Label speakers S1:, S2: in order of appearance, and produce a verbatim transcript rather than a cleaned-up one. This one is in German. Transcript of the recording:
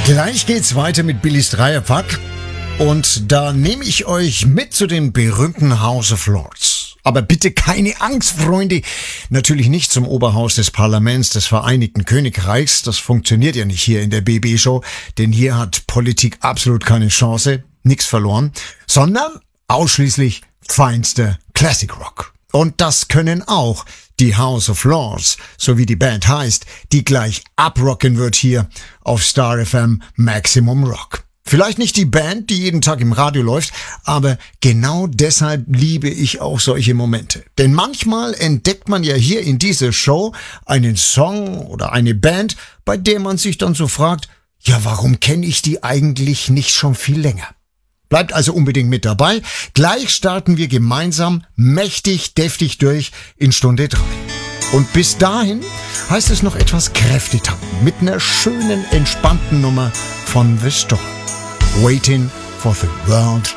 S1: Gleich geht's weiter mit Billys Dreierpack und da nehme ich euch mit zu dem berühmten House of Lords. Aber bitte keine Angst, Freunde. Natürlich nicht zum Oberhaus des Parlaments des Vereinigten Königreichs. Das funktioniert ja nicht hier in der B B-Show, denn hier hat Politik absolut keine Chance, nix verloren, sondern ausschließlich feinster Classic Rock. Und das können auch die House of Lords, so wie die Band heißt, die gleich abrocken wird hier auf Star F M Maximum Rock. Vielleicht nicht die Band, die jeden Tag im Radio läuft, aber genau deshalb liebe ich auch solche Momente. Denn manchmal entdeckt man ja hier in dieser Show einen Song oder eine Band, bei der man sich dann so fragt, ja, warum kenne ich die eigentlich nicht schon viel länger? Bleibt also unbedingt mit dabei. Gleich starten wir gemeinsam mächtig, deftig durch in Stunde drei. Und bis dahin heißt es noch etwas kräftig tanken mit einer schönen, entspannten Nummer von The Storm. Waiting for the World